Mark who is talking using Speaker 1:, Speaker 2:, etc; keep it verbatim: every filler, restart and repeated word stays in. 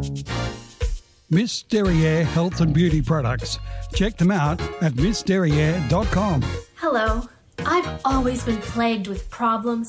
Speaker 1: Miss Derriere Health and Beauty Products. Check them out at miss derriere dot com.
Speaker 2: Hello. I've always been plagued with problems